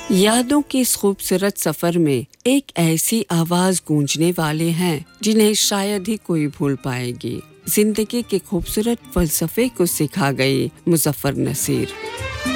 यादों के इस खूबसूरत सफर में एक ऐसी आवाज गूंजने वाले हैं जिन्हें शायद ही कोई भूल पाएगी। जिंदगी के खूबसूरत फलसफे को सिखा गए मुजफ्फर नसीर।